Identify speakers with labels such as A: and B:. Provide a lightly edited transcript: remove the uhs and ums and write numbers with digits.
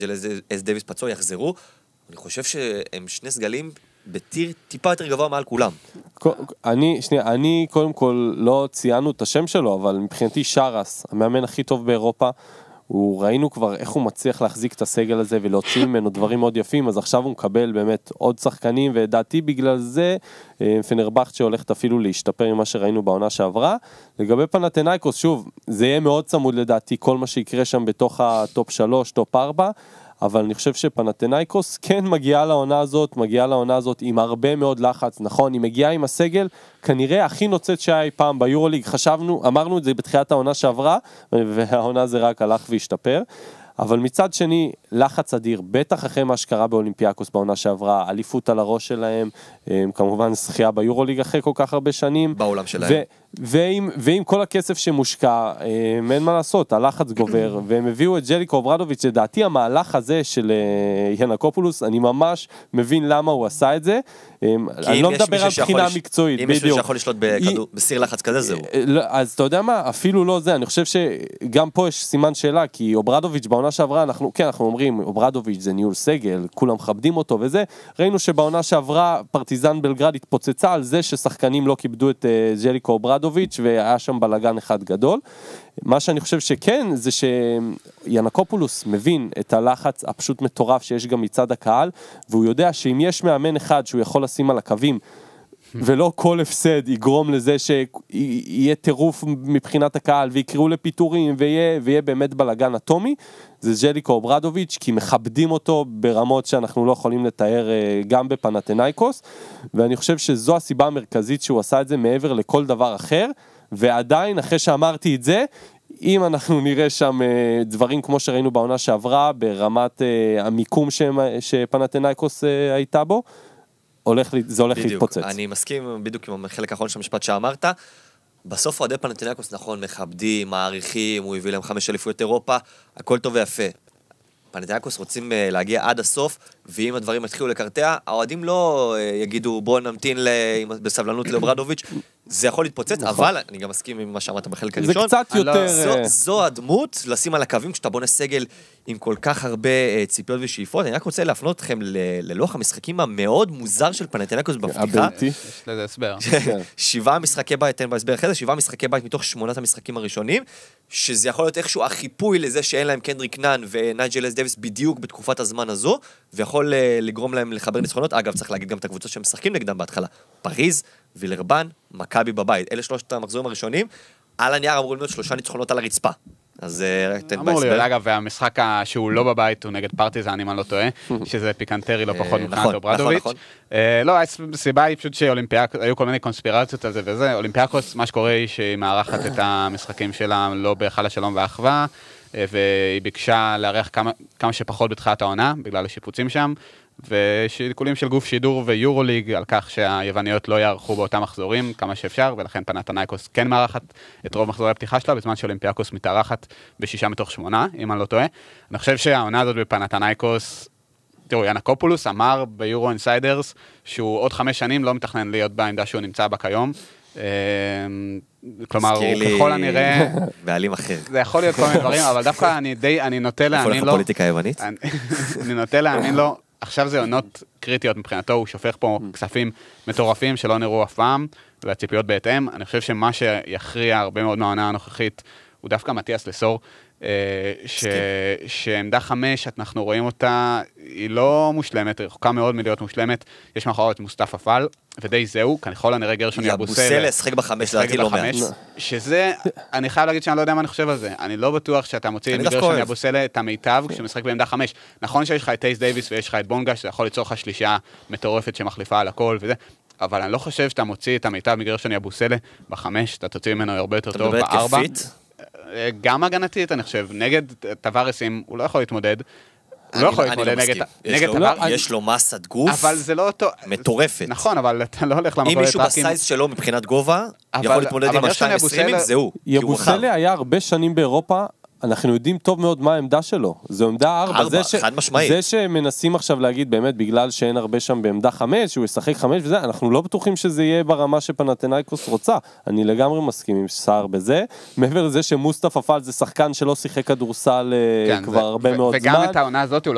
A: אס דייביס פצוע יחזרו, אני חושב שהם שני סגלים בטיר טיפה יותר גבוה מעל כולם.
B: אני קודם כל לא ציינו את השם שלו, אבל מבחינתי שרס, המאמן הכי טוב באירופה, ראינו כבר איך הוא מצליח להחזיק את הסגל הזה ולהוציא ממנו דברים מאוד יפים, אז עכשיו הוא מקבל באמת עוד שחקנים, ודעתי בגלל זה פנרבכצ'ה שהולכת אפילו להשתפר ממה שראינו בעונה שעברה. לגבי פנתנייקוס, שוב, זה יהיה מאוד צמוד לדעתי כל מה שיקרה שם בתוך הטופ 3, טופ 4, אבל אני חושב שפנתנייקוס כן מגיעה לעונה הזאת עם הרבה מאוד לחץ, נכון, היא מגיעה עם הסגל, כנראה הכי נוצאת שהיה אי פעם ביורוליג, אמרנו את זה בתחילת העונה שעברה, והעונה זה רק הלך והשתפר, אבל מצד שני, לחץ אדיר, בטח אחרי מה שקרה באולימפיאקוס בעונה שעברה, אליפות על הראש שלהם, כמובן זכייה ביורוליג אחרי כל כך הרבה שנים.
A: בעולם שלהם.
B: ועם כל הכסף שמושקע, אין מה לעשות, הלחץ גובר, והם הביאו את ג'ליקו אוברדוביץ', לדעתי המהלך הזה של ינקופולוס, אני ממש מבין למה הוא עשה את זה, אני לא מדבר על בחינה מקצועית,
A: אם יש מישהו שיכול לשלוט בסיר לחץ כזה, זהו.
B: אז אתה יודע מה, אפילו לא זה, אני חושב שגם פה יש סימן שאלה, כי אוברדוביץ' בעונה שעברה, אנחנו אומרים, אוברדוביץ' זה ניהול סגל, כולם מכבדים אותו וזה, ראינו שבעונה שעברה פרטיזן בלגרד התפוצצה על זה ששחקנים לא כיבדו את ג'ליקו אוברדוביץ' והיה שם בלגן אחד גדול. מה שאני חושב שכן, זה שינקופולוס מבין את הלחץ הפשוט מטורף שיש גם מצד הקהל, והוא יודע שאם יש מאמן אחד שהוא יכול לשים על הקווים, ולא כל הפסד יגרום לזה שיהיה טירוף מבחינת הקהל, ויקראו לפיטורים, ויהיה באמת בלגן אטומי, זה ג'ליקו אוברדוביץ', כי מכבדים אותו ברמות שאנחנו לא יכולים לתאר גם בפנתנייקוס, ואני חושב שזו הסיבה המרכזית שהוא עשה את זה מעבר לכל דבר אחר, ועדיין, אחרי שאמרתי את זה, אם אנחנו נראה שם דברים כמו שראינו בעונה שעברה, ברמת המיקום שפנתנייקוס הייתה בו, זה הולך להתפוצץ.
A: אני מסכים בדיוק עם החלק האחרון של המשפט שאמרת, בסוף אוהדי פנתנייקוס נכון, מכבדים, מעריכים, הוא הביא להם 5 אליפויות אירופה, הכל טוב ויפה. פנתנייקוס רוצים להגיע עד הסוף, ואם הדברים יתחילו לקרטע, האוהדים לא יגידו בוא נמתין בסבלנות לאוברדוביץ', זה יכול להתפוצץ, אבל אני גם מסכים עם מה שאמרת בחלק הראשון.
B: זה קצת יותר...
A: זו הדמות, לשים על הקווים כשאתה בונה סגל עם כל כך הרבה ציפיות ושאיפות. אני רק רוצה להפנות אתכם ללוח המשחקים המאוד מוזר של פנתנייקוס בפתיחה.
C: יש לזה הסבר.
A: 7 משחקי בית, תן בהסבר אחרי זה, 7 משחקי בית מתוך 8 המשחקים הראשונים, שזה יכול להיות איכשהו החיפוי לזה שאין להם קנדריק נאן ונייג'ל אס דייביס בדיוק בתקופת הזמן הזו, ויכול לגרום להם לחבר ניצחונות. אגב, צריך להגיד גם את הקבוצות שהם משחקים נגדם בהתחלה. פריז, וילרבן, מכבי בבית. אלה 3 המחזורים הראשונים. על הנייר אמורים להיות 3 ניצחונות על הרצפה. אז תן בהסבר.
C: אגב, והמשחק שהוא לא בבית הוא נגד פרטיזן, אם אני לא טועה, שזה פיקנטרי לא פחות מבחינת אוברדוביץ'. לא, הסיבה היא פשוט שהיו כל מיני קונספירציות על זה וזה. אולימפיאקוס, מה שקורה היא שהיא מארחת את המשחקים שלה לא בהיכל השלום והאחווה, והיא ביקשה לארח כמה שפחות בתחילת העונה, בגלל השיפוצים שם, ושיקולים של גוף שידור ויורוליג על כך שהיווניות לא יערכו באותם מחזורים כמה שאפשר, ולכן פנתנייקוס כן מארחת את רוב מחזורי הפתיחה שלה, בזמן שאולימפיאקוס מתארחת ב6 מתוך 8, אם אני לא טועה. אני חושב שהעונה הזאת בפנתנייקוס, תראו, ינקופולוס אמר ביורו אינסיידרס, שהוא עוד 5 שנים לא מתכנן להיות בעמדה שהוא נמצא בה כיום, כלומר, הוא ככל הנראה...
A: בעלים אחר.
C: זה יכול להיות כל מיני דברים, אבל דווקא אני נוטה להאמין לו...
A: איפה לך פוליטיקה היוונית?
C: אני נוטה להאמין לו, עכשיו זה עונות קריטיות מבחינתו, הוא שופך פה כספים מטורפים שלא נראו אף פעם, והציפיות בהתאם. אני חושב שמה שיכריע הרבה מאוד מהעונה הנוכחית, הוא דווקא מתיאס לסור, שעמדה 5, אנחנו רואים אותה, היא לא מושלמת, רחוקה מאוד מלהיות מושלמת, יש מאחורי את מוסטפא פאל, ודי זהו, כאן יכול הנראה גרשון
A: יבוסלה שחק ב5, לדעתי לא מעט.
C: שזה, אני חייב להגיד שאני לא יודע מה אני חושב על זה, אני לא בטוח שאתה מוציא מגרשון יבוסלה את המיטב כשמשחק בעמדה 5, נכון שיש לך את טייס דייביס ויש לך את בונגה, שזה יכול ליצור לך שלישה מטורפת שמחליפה על הכל וזה, אבל אני לא חושב שאתה מוציא את המיטב מגרשון יבוסלה ב5, אתה תוציא ממנו הרבה יותר טוב ב4. גם הגנתית, אני חושב, נגד טווארסים, הוא לא יכול להתמודד. הוא לא יכול להתמודד נגד טווארסים.
A: יש לו מסת גוף.
C: אבל זה לא אותו...
A: מטורפת.
C: נכון, אבל אתה לא הולך למכולת.
A: אם מישהו בסייז שלו מבחינת גובה, יכול להתמודד עם ה-2.20, זהו.
B: יבוסלה היה הרבה שנים באירופה, אנחנו יודעים טוב מאוד מה העמדה שלו. זו עמדה 4.
A: חד משמעית.
B: זה שמנסים עכשיו להגיד באמת, בגלל שאין הרבה שם בעמדה 5, שהוא ישחק 5 וזה, אנחנו לא בטוחים שזה יהיה ברמה שפנתנייקוס רוצה. אני לגמרי מסכים עם סער בזה. מעבר לזה שמוסטפא פאל זה שחקן שלא שיחק כדורסל כבר הרבה מאוד זמן.
C: וגם את העונה הזאת הוא לא